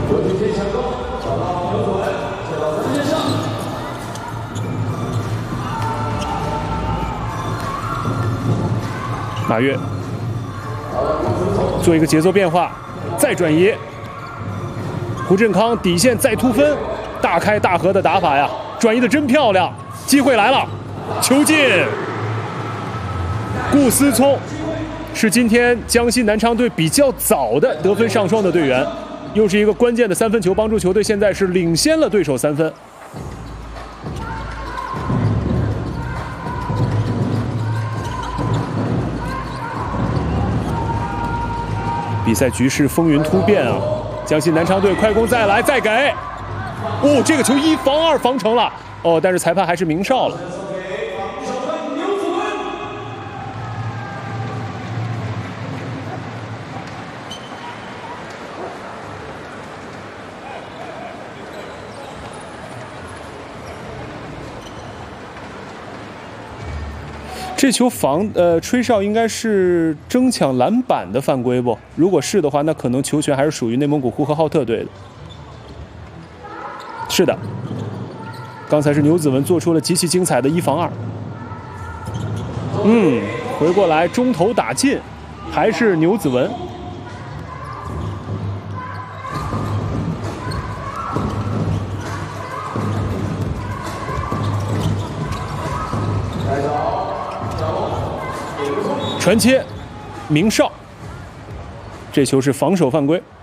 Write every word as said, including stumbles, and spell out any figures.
马跃做一个节奏变化，再转移。胡振康底线再突分，大开大合的打法呀，转移的真漂亮。机会来了，球进。顾思聪是今天江西南昌队比较早的得分上双的队员，又是一个关键的三分球，帮助球队现在是领先了对手三分。比赛局势风云突变啊！江西南昌队快攻再来，再给。哦，这个球一防二防成了。哦，但是裁判还是鸣哨了。这球防呃吹哨应该是争抢篮板的犯规不？如果是的话，那可能球权还是属于内蒙古呼和浩特队的。是的，刚才是牛子文做出了极其精彩的一防二。嗯，回过来中投打进，还是牛子文。传切，鸣哨，这球是防守犯规。